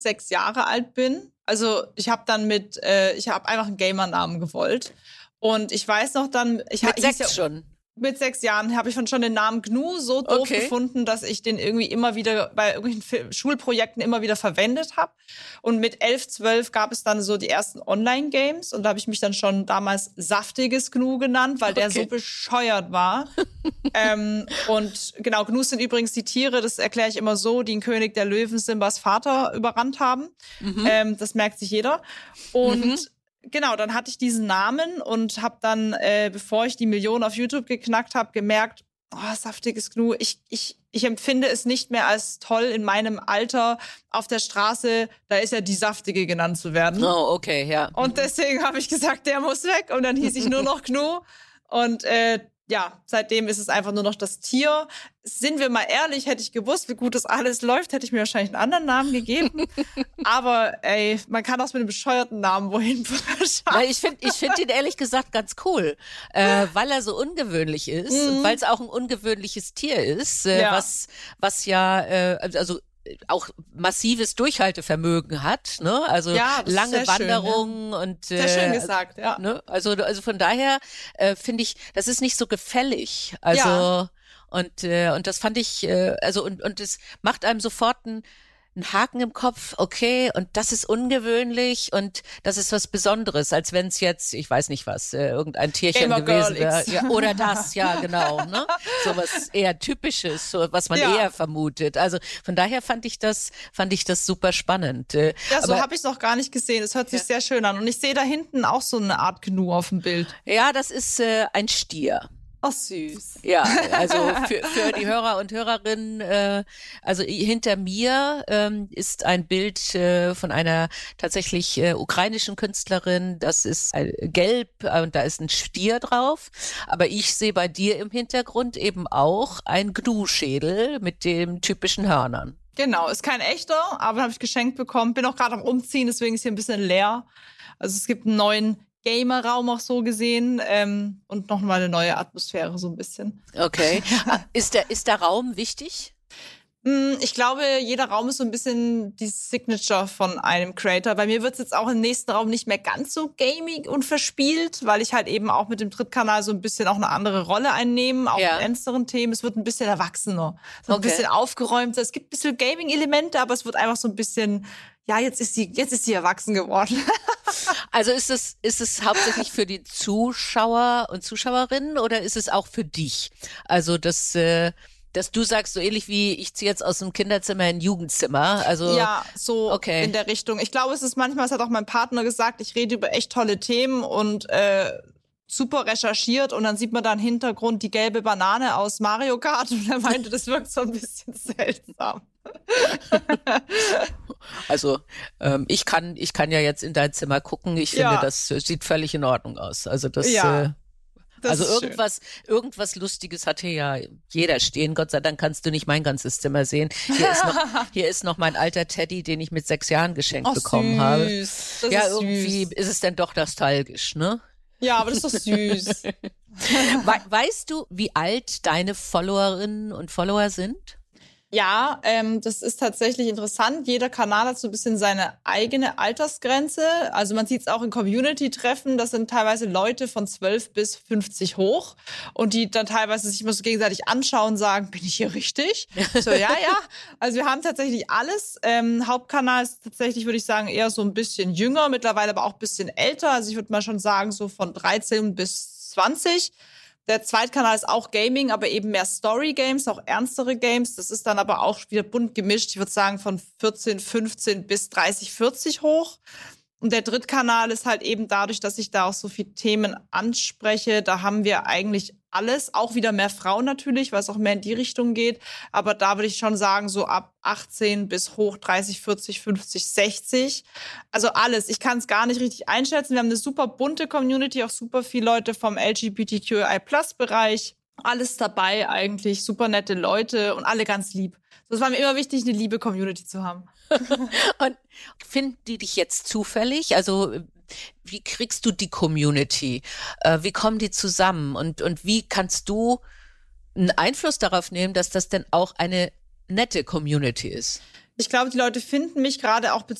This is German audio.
6 Jahre alt bin. Also ich habe dann ich habe einfach einen Gamernamen gewollt. Und ich weiß noch dann... Mit 6 schon? Mit 6 Jahren habe ich schon den Namen Gnu so doof gefunden, dass ich den irgendwie immer wieder bei irgendwelchen Schulprojekten immer wieder verwendet habe. Und mit 11, 12 gab es dann so die ersten Online-Games. Und da habe ich mich dann schon damals Saftiges Gnu genannt, weil der so bescheuert war. Und genau, Gnus sind übrigens die Tiere, das erkläre ich immer so, die in König der Löwen Simbas Vater überrannt haben. Das merkt sich jeder. Und genau, dann hatte ich diesen Namen und habe dann, bevor ich die Million auf YouTube geknackt habe, gemerkt, Saftiges Gnu, ich empfinde es nicht mehr als toll in meinem Alter auf der Straße, da ist ja die Saftige genannt zu werden. Oh, okay, ja. Und deswegen habe ich gesagt, der muss weg und dann hieß ich nur noch Gnu und ja, seitdem ist es einfach nur noch das Tier. Sind wir mal ehrlich, hätte ich gewusst, wie gut das alles läuft, hätte ich mir wahrscheinlich einen anderen Namen gegeben. Aber ey, man kann auch mit einem bescheuerten Namen wohin Weil ich find ihn ehrlich gesagt ganz cool, weil er so ungewöhnlich ist und weil es auch ein ungewöhnliches Tier ist, was ja, also auch massives Durchhaltevermögen hat, ne? Also lange Wanderungen und sehr schön gesagt, ja. Ne? Also von daher finde ich, das ist nicht so gefällig. Also und das fand ich, also und es macht einem sofort einen Haken im Kopf, okay, und das ist ungewöhnlich und das ist was Besonderes, als wenn es jetzt, ich weiß nicht was, irgendein Tierchen Gamer gewesen Girl wäre. Ja, oder das, ja, genau, ne? So was eher Typisches, so was man eher vermutet. Also von daher fand ich das super spannend. Ja, so habe ich es noch gar nicht gesehen. Es hört sich sehr schön an. Und ich sehe da hinten auch so eine Art Gnu auf dem Bild. Ja, das ist ein Stier. Ach, süß. Ja, also für die Hörer und Hörerinnen, also hinter mir ist ein Bild von einer tatsächlich ukrainischen Künstlerin. Das ist gelb und da ist ein Stier drauf. Aber ich sehe bei dir im Hintergrund eben auch ein Gnu-Schädel mit den typischen Hörnern. Genau, ist kein echter, aber habe ich geschenkt bekommen. Bin auch gerade am Umziehen, deswegen ist hier ein bisschen leer. Also es gibt einen neuen Gamer-Raum auch so gesehen und nochmal eine neue Atmosphäre so ein bisschen. Okay. Ist der Raum wichtig? Ich glaube, jeder Raum ist so ein bisschen die Signature von einem Creator. Bei mir wird es jetzt auch im nächsten Raum nicht mehr ganz so gaming und verspielt, weil ich halt eben auch mit dem Drittkanal so ein bisschen auch eine andere Rolle einnehme, auch in ernsteren Themen. Es wird ein bisschen erwachsener, so ein bisschen aufgeräumter. Es gibt ein bisschen Gaming-Elemente, aber es wird einfach so ein bisschen, ja, jetzt ist sie erwachsen geworden. Also ist es hauptsächlich für die Zuschauer und Zuschauerinnen oder ist es auch für dich? Also dass du sagst, so ähnlich wie ich ziehe jetzt aus dem Kinderzimmer in ein Jugendzimmer. Also ja, so in der Richtung. Ich glaube, es ist manchmal, das hat auch mein Partner gesagt, ich rede über echt tolle Themen und super recherchiert und dann sieht man da im Hintergrund die gelbe Banane aus Mario Kart und er meinte, das wirkt so ein bisschen seltsam. Also ich kann ja jetzt in dein Zimmer gucken. Ich finde, das sieht völlig in Ordnung aus. Also das also irgendwas Lustiges hat hier ja jeder stehen. Gott sei Dank kannst du nicht mein ganzes Zimmer sehen. Hier ist noch mein alter Teddy, den ich mit 6 Jahren geschenkt bekommen habe. Das ja, ist irgendwie süß. ist es dann doch nostalgisch, ne? Ja, aber das ist doch süß. Weißt du, wie alt deine Followerinnen und Follower sind? Ja, das ist tatsächlich interessant. Jeder Kanal hat so ein bisschen seine eigene Altersgrenze. Also man sieht es auch in Community-Treffen. Das sind teilweise Leute von 12 bis 50 hoch. Und die dann teilweise sich immer so gegenseitig anschauen und sagen, bin ich hier richtig? So, ja. Also wir haben tatsächlich alles. Hauptkanal ist tatsächlich, würde ich sagen, eher so ein bisschen jünger, mittlerweile aber auch ein bisschen älter. Also ich würde mal schon sagen, so von 13 bis 20. Der Zweitkanal ist auch Gaming, aber eben mehr Story-Games, auch ernstere Games. Das ist dann aber auch wieder bunt gemischt. Ich würde sagen von 14, 15 bis 30, 40 hoch. Und der Drittkanal ist halt eben dadurch, dass ich da auch so viele Themen anspreche. Da haben wir eigentlich alles, auch wieder mehr Frauen natürlich, weil es auch mehr in die Richtung geht. Aber da würde ich schon sagen, so ab 18 bis hoch 30, 40, 50, 60. Also alles. Ich kann es gar nicht richtig einschätzen. Wir haben eine super bunte Community, auch super viele Leute vom LGBTQI+-Bereich. Alles dabei eigentlich, super nette Leute und alle ganz lieb. Das war mir immer wichtig, eine liebe Community zu haben. Und finden die dich jetzt zufällig? Also wie kriegst du die Community? Wie kommen die zusammen? Und wie kannst du einen Einfluss darauf nehmen, dass das denn auch eine nette Community ist? Ich glaube, die Leute finden mich gerade auch